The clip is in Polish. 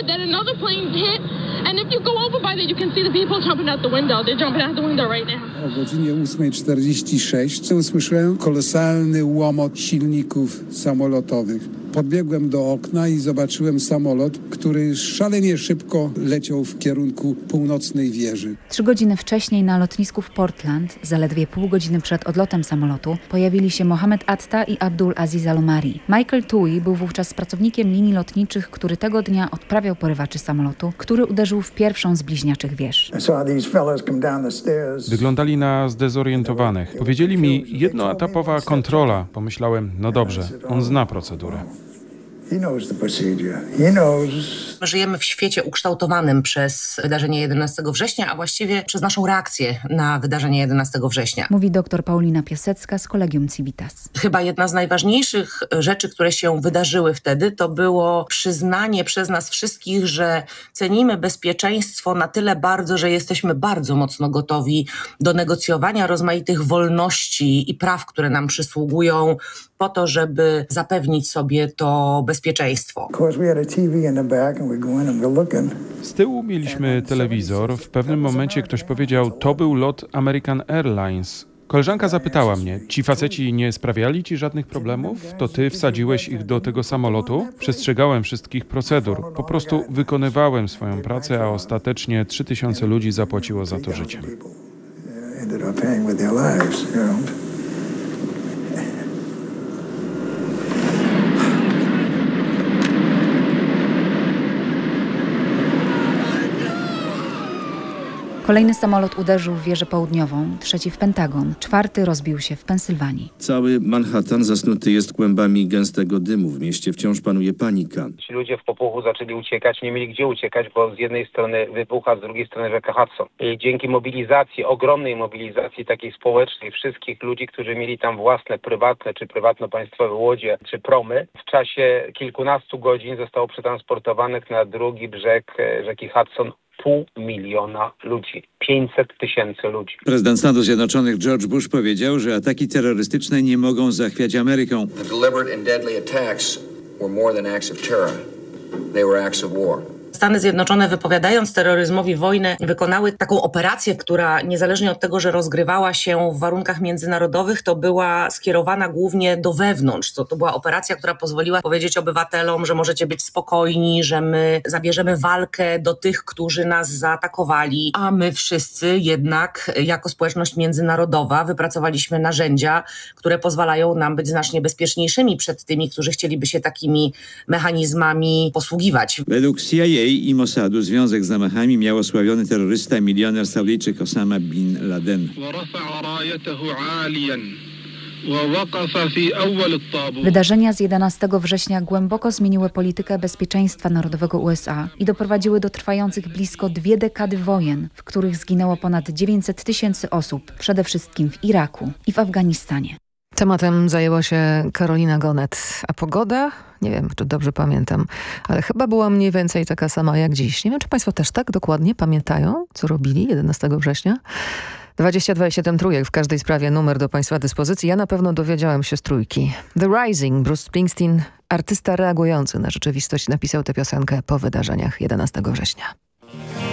then another plane hit, and if you go over by there, you can see the people jumping out the window. They're jumping out the window right now. O godzinie 8:46 usłyszałem kolosalny łomot silników samolotowych. Podbiegłem do okna i zobaczyłem samolot, który szalenie szybko leciał w kierunku północnej wieży. 3 godziny wcześniej na lotnisku w Portland, zaledwie pół godziny przed odlotem samolotu, pojawili się Mohamed Atta i Abdul Aziz Al-Omari. Michael Tui był wówczas pracownikiem linii lotniczych, który tego dnia odprawiał porywaczy samolotu, który uderzył w pierwszą z bliźniaczych wież. Wyglądali na zdezorientowanych. Powiedzieli mi jednoetapowa kontrola. Pomyślałem, no dobrze, on zna procedurę. Żyjemy w świecie ukształtowanym przez wydarzenie 11 września, a właściwie przez naszą reakcję na wydarzenie 11 września. Mówi dr Paulina Piasecka z Collegium Civitas. Chyba jedna z najważniejszych rzeczy, które się wydarzyły wtedy, to było przyznanie przez nas wszystkich, że cenimy bezpieczeństwo na tyle bardzo, że jesteśmy bardzo mocno gotowi do negocjowania rozmaitych wolności i praw, które nam przysługują, po to, żeby zapewnić sobie to bezpieczeństwo. Z tyłu mieliśmy telewizor. W pewnym momencie ktoś powiedział, to był lot American Airlines. Koleżanka zapytała mnie, ci faceci nie sprawiali ci żadnych problemów? To ty wsadziłeś ich do tego samolotu? Przestrzegałem wszystkich procedur. Po prostu wykonywałem swoją pracę, a ostatecznie 3000 ludzi zapłaciło za to życiem. Kolejny samolot uderzył w wieżę południową, trzeci w Pentagon, czwarty rozbił się w Pensylwanii. Cały Manhattan zasnuty jest kłębami gęstego dymu. W mieście wciąż panuje panika. Ci ludzie w popłochu zaczęli uciekać, nie mieli gdzie uciekać, bo z jednej strony wybucha, z drugiej strony rzeka Hudson. I dzięki mobilizacji, ogromnej mobilizacji takiej społecznej, wszystkich ludzi, którzy mieli tam własne, prywatne czy prywatno-państwowe łodzie czy promy, w czasie kilkunastu godzin zostało przetransportowanych na drugi brzeg rzeki Hudson 500 000 ludzi. 500 000 ludzi. Prezydent Stanów Zjednoczonych George Bush powiedział, że ataki terrorystyczne nie mogą zachwiać Ameryką. The deliberate and deadly attacks were more than acts of terror. They were acts of war. Stany Zjednoczone, wypowiadając terroryzmowi wojnę, wykonały taką operację, która niezależnie od tego, że rozgrywała się w warunkach międzynarodowych, to była skierowana głównie do wewnątrz. To była operacja, która pozwoliła powiedzieć obywatelom, że możecie być spokojni, że my zabierzemy walkę do tych, którzy nas zaatakowali, a my wszyscy jednak jako społeczność międzynarodowa wypracowaliśmy narzędzia, które pozwalają nam być znacznie bezpieczniejszymi przed tymi, którzy chcieliby się takimi mechanizmami posługiwać. Według CIA i Mossadu związek z zamachami miał osławiony terrorysta, milioner Saudyjczyk Osama Bin Laden. Wydarzenia z 11 września głęboko zmieniły politykę bezpieczeństwa narodowego USA i doprowadziły do trwających blisko 2 dekady wojen, w których zginęło ponad 900 000 osób, przede wszystkim w Iraku i w Afganistanie. Tematem zajęła się Karolina Gonet. A pogoda? Nie wiem, czy dobrze pamiętam, ale chyba była mniej więcej taka sama jak dziś. Nie wiem, czy państwo też tak dokładnie pamiętają, co robili 11 września? 20-27 trójek w każdej sprawie, numer do państwa dyspozycji. Ja na pewno dowiedziałem się z trójki. The Rising, Bruce Springsteen, artysta reagujący na rzeczywistość, napisał tę piosenkę po wydarzeniach 11 września.